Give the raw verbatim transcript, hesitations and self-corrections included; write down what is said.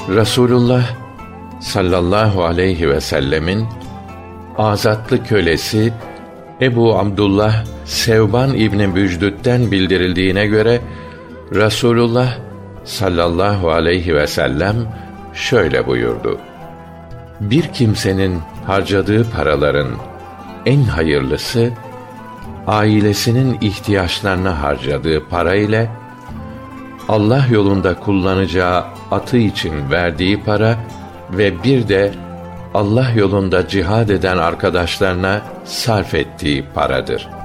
Resulullah sallallahu aleyhi ve sellemin azatlı kölesi Ebu Abdullah Sevban İbni Bücdüd'den bildirildiğine göre Resulullah sallallahu aleyhi ve sellem şöyle buyurdu: Bir kimsenin harcadığı paraların en hayırlısı, ailesinin ihtiyaçlarını harcadığı para ile Allah yolunda kullanacağı atı için verdiği para ve bir de Allah yolunda cihad eden arkadaşlarına sarf ettiği paradır.